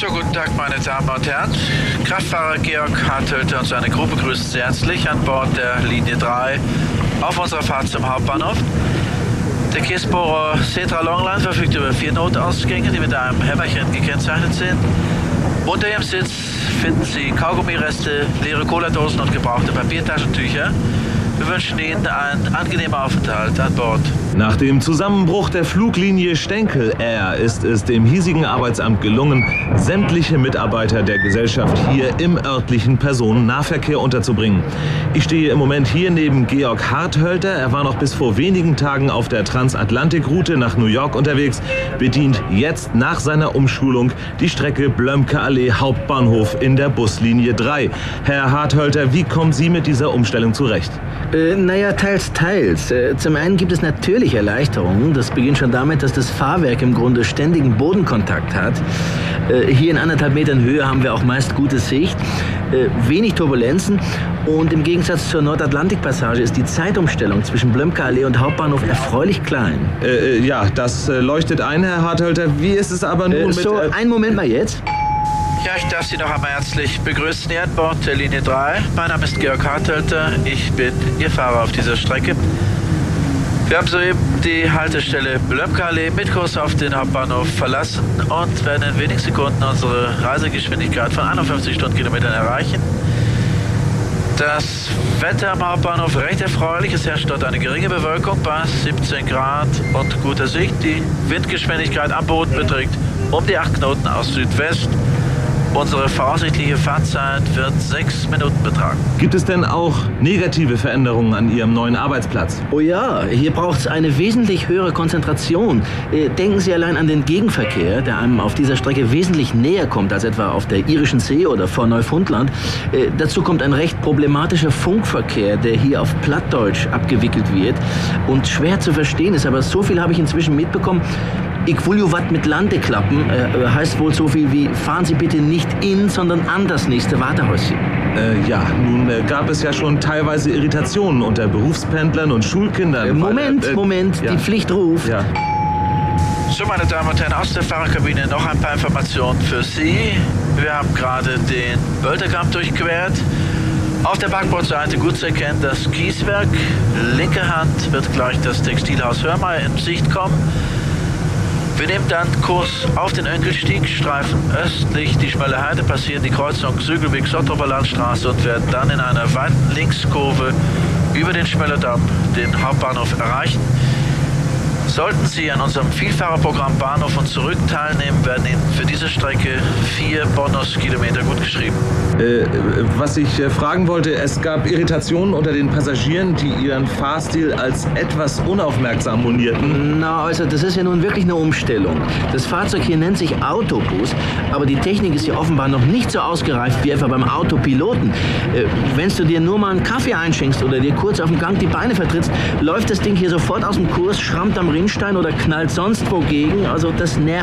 So, guten Tag, meine Damen und Herren. Kraftfahrer Georg Harthölter und seine Gruppe grüßen Sie herzlich an Bord der Linie 3 auf unserer Fahrt zum Hauptbahnhof. Der Kiesbohrer Setra Longline verfügt über 4 Notausgänge, die mit einem Hämmerchen gekennzeichnet sind. Unter Ihrem Sitz finden Sie Kaugummireste, leere Cola-Dosen und gebrauchte Papiertaschentücher. Wir wünschen Ihnen einen angenehmen Aufenthalt an Bord. Nach dem Zusammenbruch der Fluglinie Stänkel Air ist es dem hiesigen Arbeitsamt gelungen, sämtliche Mitarbeiter der Gesellschaft hier im örtlichen Personennahverkehr unterzubringen. Ich stehe im Moment hier neben Georg Harthölter. Er war noch bis vor wenigen Tagen auf der Transatlantikroute nach New York unterwegs, bedient jetzt nach seiner Umschulung die Strecke Blömke-Allee Hauptbahnhof in der Buslinie 3. Herr Harthölter, wie kommen Sie mit dieser Umstellung zurecht? Naja, teils. Zum einen gibt es natürlich Erleichterungen. Das beginnt schon damit, dass das Fahrwerk im Grunde ständigen Bodenkontakt hat. Hier in 1,5 Metern Höhe haben wir auch meist gute Sicht, wenig Turbulenzen und im Gegensatz zur Nordatlantikpassage ist die Zeitumstellung zwischen Blömke-Allee und Hauptbahnhof erfreulich klein. Ja, das leuchtet ein, Herr Harthölter. Wie ist es aber nun mit... einen Moment mal jetzt. Ja, ich darf Sie noch einmal herzlich begrüßen hier an Bord der Linie 3. Mein Name ist Georg Harthölter, ich bin Ihr Fahrer auf dieser Strecke. Wir haben soeben die Haltestelle Blömke-Allee mit Kurs auf den Hauptbahnhof verlassen und werden in wenigen Sekunden unsere Reisegeschwindigkeit von 51 Stundenkilometern erreichen. Das Wetter am Hauptbahnhof recht erfreulich. Es herrscht dort eine geringe Bewölkung bei 17 Grad und guter Sicht. Die Windgeschwindigkeit am Boden beträgt um die 8 Knoten aus Südwest. Unsere voraussichtliche Fahrzeit wird 6 Minuten betragen. Gibt es denn auch negative Veränderungen an Ihrem neuen Arbeitsplatz? Oh ja, hier braucht es eine wesentlich höhere Konzentration. Denken Sie allein an den Gegenverkehr, der einem auf dieser Strecke wesentlich näher kommt als etwa auf der irischen See oder vor Neufundland. Dazu kommt ein recht problematischer Funkverkehr, der hier auf Plattdeutsch abgewickelt wird und schwer zu verstehen ist. Aber so viel habe ich inzwischen mitbekommen. Ich will wat mit Landeklappen heißt wohl so viel wie, fahren Sie bitte nicht in, sondern an das nächste Wartehäuschen. Ja, nun gab es ja schon teilweise Irritationen unter Berufspendlern und Schulkindern. Moment, ja. Die Pflicht ruft. Ja. So, meine Damen und Herren, aus der Fahrerkabine noch ein paar Informationen für Sie. Wir haben gerade den Bölterkamp durchquert. Auf der Backbordseite gut zu erkennen das Kieswerk. Linke Hand wird gleich das Textilhaus Hörmeier in Sicht kommen. Wir nehmen dann Kurs auf den Önkelstieg, streifen östlich die Schmelle Heide, passieren die Kreuzung Sügelweg-Sottroper Landstraße und werden dann in einer weiten Linkskurve über den Schmellerdamm den Hauptbahnhof erreichen. Sollten Sie an unserem Vielfahrerprogramm Bahnhof und zurück teilnehmen, werden Ihnen für diese Strecke 4 Bonuskilometer gutgeschrieben. Was ich fragen wollte, es gab Irritationen unter den Passagieren, die ihren Fahrstil als etwas unaufmerksam monierten. Na, also das ist ja nun wirklich eine Umstellung. Das Fahrzeug hier nennt sich Autobus, aber die Technik ist ja offenbar noch nicht so ausgereift wie etwa beim Autopiloten. Wenn du dir nur mal einen Kaffee einschenkst oder dir kurz auf dem Gang die Beine vertrittst, läuft das Ding hier sofort aus dem Kurs, schrammt am Rinnstein oder knallt sonst wogegen. Also das nervt.